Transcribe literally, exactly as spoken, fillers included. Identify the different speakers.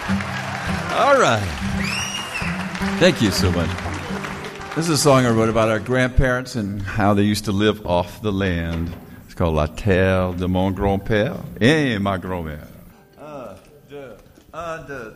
Speaker 1: All right. Thank you so much. This is a song I wrote about our grandparents and how they used to live off the land. It's called La Terre de mon grand-père et ma grand-mère. Un, deux, un, deux.